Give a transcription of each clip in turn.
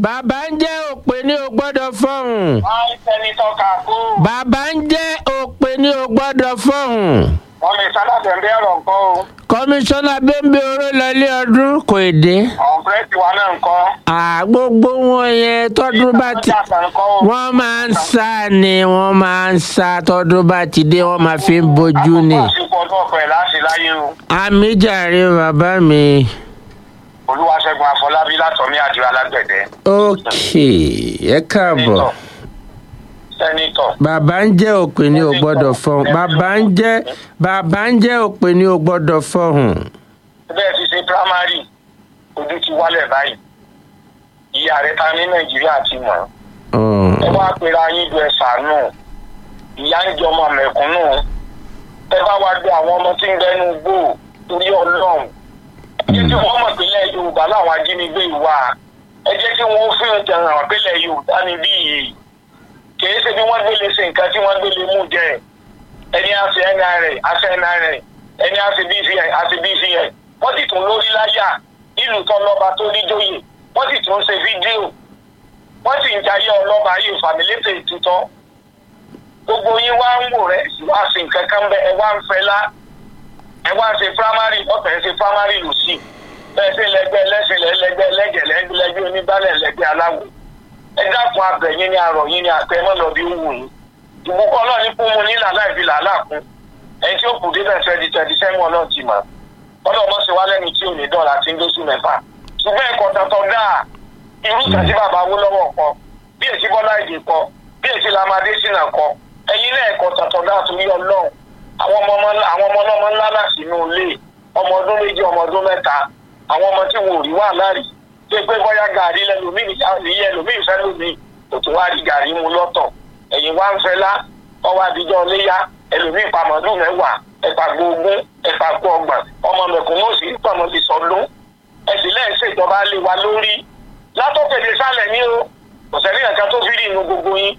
bàbá ń jẹ́ òpè ní o gbọ́dọ̀ fọ̀hùn. Máa sẹ́nitọ́ Kàkó. bàbá ń jẹ́ òpè ní o gbọ́dọ̀ fọ̀hùn. Wọ́n lè sálàbẹ̀ ń bẹ́ ọ̀rọ̀ nǹkan o. kọmíṣánná bẹ́ńbẹ́ oró lọlé ọdún kò dé. Ọ̀npẹ́rẹ́tì wa náà ń kọ́. gbogbo wọn yẹn tọdún bá ti wọ́n máa ń sá ni wọ́n máa ń sá tọdún bá ti dé wọ́n máa fi ń bojú ni. àkókò ọdún ọ̀pẹ láti láyé o. àmì jàre bàbá mi. Olúwaṣẹ́gun Afọlábí látọ̀mí àdìrà alágbẹ̀dẹ. ókè ẹ káàbọ̀. Sẹ́nitọ̀. bàbá ń jẹ́ òpè ní o gbọ́dọ̀ fọ̀hùn. bàbá ń jẹ́ òpè ní o gbọ́dọ̀ fọ̀hùn. Bẹ́ẹ̀ ti ṣe primary ojú ti wálẹ̀ báyìí. Ìyá rẹ̀ ta ní Nàìjíríà ti mọ̀. Ẹ wá pera yín ju ẹ ṣàánú. Ìyá ń jẹ ọmọ mẹ̀kúnnù. Ẹ bá wá gbé àwọn ọmọ tí ń gbẹ́nu gbò torí Ọlọ́run. Ẹ jẹ́ kí wọ́n mọ̀ pé ilẹ̀ Yorùbá láwọn ajínigbé ìwà. Ẹ jẹ́ kí wọ́n fi hàn jẹun àwọn pélé Yorùbá ní bí yìí. Kìí ṣe bí wọ́n gbélé ṣe nǹkan tí wọ́n gbélé mú jẹ. Ẹni á ṣe NIN, àṣẹ NIN, ẹni á ṣe BVN, àṣẹ BVN. Wọ́n sì tún lórí láyà nílùú tó lọ́ba tó níjòyè. Wọ́n sì tún ṣe fídíò. Wọ́n sì ń jayé ọlọ́ba ayé fàmílétè ìtútọ́. Gbogbo yín wá ń wò rẹ̀ wá sí nǹkan kan bẹ́ẹ̀ ẹ wá ń fẹ́ lá. Ẹ wá ń ṣe primary ọ̀fẹ́ ń ṣe primary lù sí. Bẹ́ẹ̀ sí lẹ́gbẹ́ ẹlẹ́sìn lẹ́gbẹ́ ẹlẹ́gẹ̀ lẹ́gbẹ́ onígbálẹ̀ lẹ́gbẹ́ aláwọ̀. Ẹ dákun abẹ̀yìn ní arọ̀ yín ní àtẹ́mọ́ lọ bí ó wù yín. Ìbùkún Ọlọ́run ní kún mu ní làlá ìfi làlá kún. Ẹni tí ó kù dé bẹ̀rẹ̀ 2027 Ọlọ́run ti mọ̀. Ọlọ́run ṣe wá lẹ́ni tí ò ní dọ́là tí ń lóṣù mẹ́fà. Ṣùgbọ́n ẹ̀kọ́ tọ̀tọ̀ dáa. Irú ìtàn tí bàbá Awólọ́wọ̀ kọ, bí èsì Bọ́lá Ìgè kọ, bí èsì Lamadé Ṣínà kọ, ẹ̀yin náà ẹ̀kọ́ tọ̀tọ̀ dáa torí Ọlọ́run. Àwọn ọmọ ọlọ́mọ ńlá náà sínú ilé, ọmọ ọdún méjì, ọmọ ọdún mẹ́ta, àwọn ọmọ tí wọn ò rí wà láàrí. Ṣé pé bọ́yá gàrí lẹ́lòmíì fẹ́ lómii, kò tún wá rí gàrí mu lọ́tọ̀. Ẹ̀yin wá ń fẹ́ lá, ọwọ́ àdìjọ́ léyá, ẹlòmíì pàmọ́dún mẹ́wàá, ẹ̀pà gbogbo, ẹ̀pà gbọ̀gbọ̀n, ọmọ mẹ̀kúnnù sì ń pàmò ti sọdún. Ẹ̀sìn lẹ́yìn ṣèjọba lé wa lórí. Látòkèdè sálẹ̀ ní o, kò sẹ́ni ẹ̀ka tó fi rí inú gbogbo yín.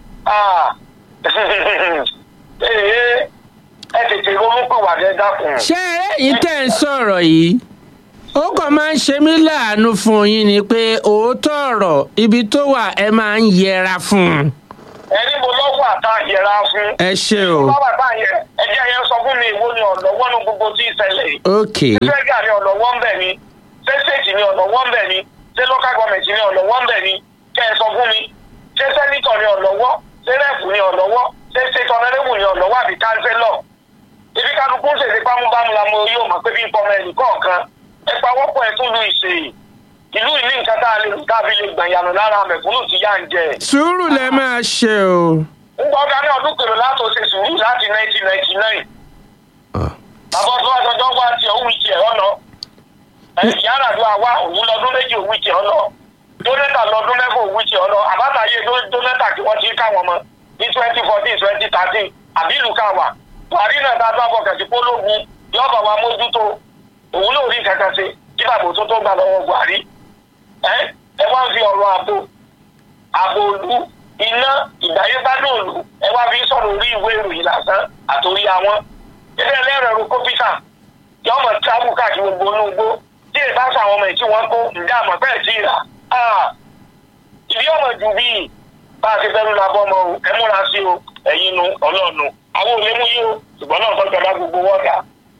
Ẹ tètè ronú pé wà dé dákun. ṣé ẹ̀yin tẹ́ ń sọ̀rọ̀ yìí ó kàn máa ń ṣe mí láàánú fún yín ni pé òótọ́ ọ̀rọ̀ ibi tó wà ẹ máa ń yẹra fún un. Ẹni mo lọ́wọ́ àtà yẹra fún. ẹ ṣe o. Lọ́wọ́ àtà yẹ ẹjẹ́ yẹn sọ fún mi ìwọ ni ọ̀lọ́wọ́ ní gbogbo tí ì ṣẹlẹ̀. ok. Ṣé fẹ́gà ni ọ̀lọ́wọ́ ń bẹ̀ ni? Ṣé stéètì ni ọ̀lọ́wọ́ ń bẹ̀ ni? Ṣé local government ni ọ̀lọ́wọ́ ń bẹ̀ ni? Kẹ́ ẹ sọ fún mi. Ṣé sẹ́nitọ̀ ni ọ̀lọ́wọ́? Ṣé rẹ́ẹ̀pù ni ọ̀lọ́wọ́? Ṣé state honorable ni ọ̀lọ́wọ́ àbí kánsẹ́lọ̀? Ibi kálukú ń ṣèṣe pámúbámú la mo yóò mọ̀ pé bí n pọmọ ẹnì kọ̀ọ̀kan. Ẹ pawọ́pọ̀ ẹ̀ tún lu ìṣe. Ìlú ìní nǹkan tá a lè lù tábí lè gbàyànù lára mẹ̀kúnnù tí yá ń jẹ. sùúrù lẹ máa ṣe o. ń gbọ́ ọ̀gá ní ọdún kèrò látò ṣe sùúrù láti 1999. Bàbá ọdún àjọjọ́ wá ti ọ̀hún ìtì ẹ̀ ọ̀nà. Yàrá àdúrà wá òun lọ́dún méjì òun ìtì ọ̀nà. Dónẹ́tà lọ́dún mẹ́fà òun ìtì ọ̀nà. Àbátáyé dónẹ́tà tí wọ́n ti káwọn ọmọ ní 2014 2013 àbí ìlú káwà. Buhari náà tá a bá bọ̀ kẹ̀sì pólógun yóò bá wa mójútó. Òun ló rí kankan ṣe kí bàbá tó gbà lọ́wọ́ Buhari. Ẹ wá ń fi ọ̀rọ̀ ààbò òlu iná ìdáyébádùn òlu ẹ wá fi sọ̀rọ̀ orí ìwé ìròyìn lásán àtòrí àwọn. Ilé ẹlẹ́rọ kọ́pítà yọ ọmọ tíráàbù káàkiri gbogbo onúgbó tí èyí bá sàwọn ọmọ tí wọ́n kó ǹdá àmọ́ bẹ́ẹ̀ tí ì rà. Ìdí ọmọ jù bíi bá a ti fẹ́ ló la bọ́ ọmọ o ẹ múra sí o ẹ̀yin nu ọlọ́ọ̀nù àwọn ò lè mú yí o ṣùgbọ́n náà tọ́jú ọba gbogbo wọ́ọ̀dà.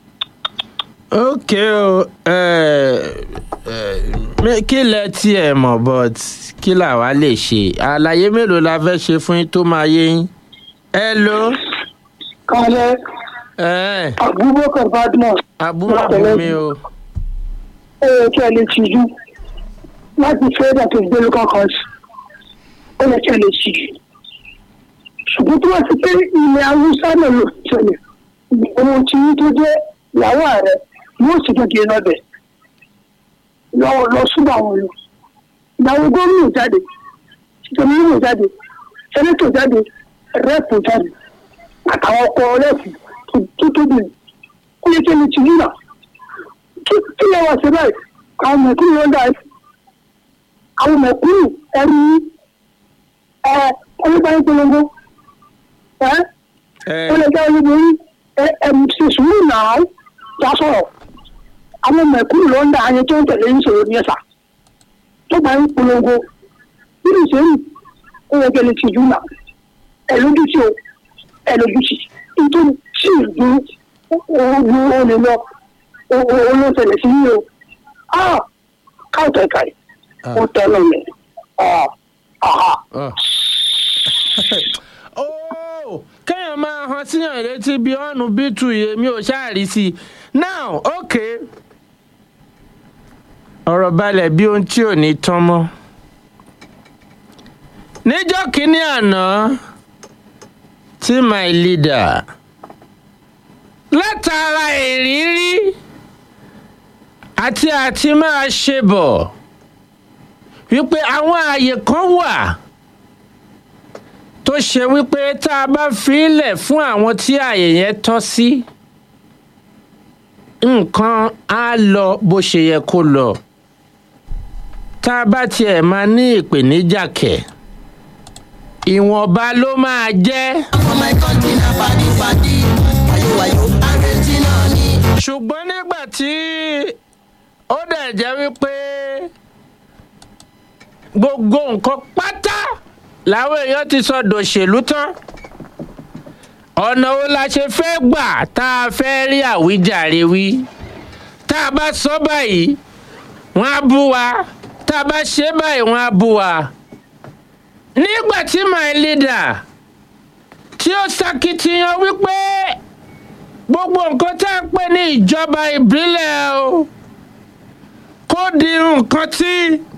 ok o kí lẹ tiẹ̀ mọ̀ but kí làwa lè ṣe àlàyé mélòó la fẹ́ ṣe fún yín tó máa yé yín. hello. Kálẹ̀. Abubakar Badmus. àbúrò mi o. Ó yẹ kí ẹ lè tìjú láti fẹ́ẹ́dà tó gbé lókàn kan sí. Ó yẹ kí ẹ lè tìjú. Ṣùgbọ́n tí wọ́n ti pé ilẹ̀ Haúsá náà ló ṣẹlẹ̀. Ohun tí yín tó jẹ́ ìyàwó ààrẹ yóò sì gẹ́gẹ́ lọ́bẹ̀. Lọ súnmọ́ àwọn olù. Ìyàwó gómìnà jáde, ìjọba jáde, sẹ́nẹ́tọ̀ jáde, rẹ́pù jáde, àtàwọn ọkọ̀ rẹ́pù tó tóbi. Ó yẹ kí ẹni tìjú náà. Kí ló wá sí báyìí? Àwọn mẹ̀kúrú ló ń dá ẹ̀. Àwọn mẹ̀kúrú ẹ̀rí oníbàárẹ̀ polongo. Ó lè jẹ́ olúborí ṣe sùúrù náà já sọ̀rọ̀. Àwọn mẹ̀kúrú ló ń dá ayé tó ń tẹ̀lé ìṣòro ní ẹ̀sà. Tó bá ń polongo bí ìṣèlú ó yẹ kẹ́ lè ti jù náà ẹ lójútì o ẹ lójútì nítorí tí ìlú ó lè lọ olóṣèlè sí yìí o káàtó ẹ̀ka yìí ó tẹ́ lọ mẹ́ kéèyàn máa hàn síyàn létí bí ọ̀nù bítù yìí mi ò ṣáàrí sí i now okay ọ̀rọ̀ balẹ̀ bí ohun tí ò ní tán mọ́ níjọ́ kínní àná tí my leader látara ìrírí àti máa ṣe bọ̀ wípé àwọn ààyè kan wà tó ṣe wípé tá a bá filẹ̀ fún àwọn tí ààyè yẹn tọ́ sí nǹkan á lọ bó ṣe yẹ kó lọ tá a bá tiẹ̀ máa ní ìpèníjà kẹ̀ ìwọ̀nba ló máa jẹ́. ṣùgbọ́n nígbà tí ó dẹ̀ jẹ́ wípé gbogbo nǹkan pátá làwọn èèyàn ti sọ dòṣèlú tán ọ̀nà wo la ṣe fẹ́ gbà tá a fẹ́ rí àwíjàre wí tá a bá sọ báyìí wọ́n á bú wa tá a bá ṣe báyìí wọ́n á bú wa nígbà tí my leader tí ó ṣàkitiyan wípé gbogbo nǹkan tá a pè ní ìjọba ìbílẹ̀ o kó di nǹkan tí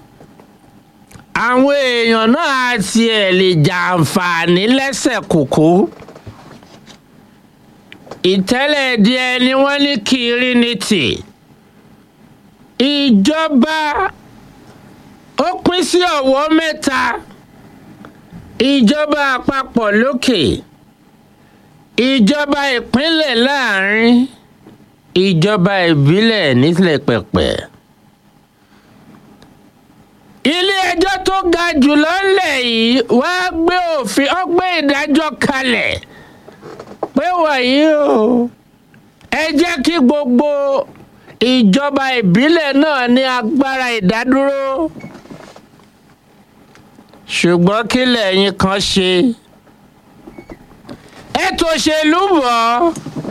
àwọn èèyàn náà á tiẹ̀ lè jàǹfààní lẹ́sẹ̀ kùkú ìtẹ́lẹ̀ díẹ̀ ni wọ́n ní kiri ní tì ìjọba ó pín sí ọ̀wọ́ mẹ́ta ìjọba àpapọ̀ lókè ìjọba ìpínlẹ̀ láàrin ìjọba ìbílẹ̀ nílẹ̀ pẹ̀pẹ̀. ilé-ẹjọ́ tó ga jùlọ ńlẹ̀ yìí wá gbé òfin ó gbé ìdájọ́ kalẹ̀ pé wàyí o ẹ jẹ́ kí gbogbo ìjọba ìbílẹ̀ náà ní agbára ìdádúró ṣùgbọ́n kí lẹ́yìn kan ṣe ètò òṣèlú bọ̀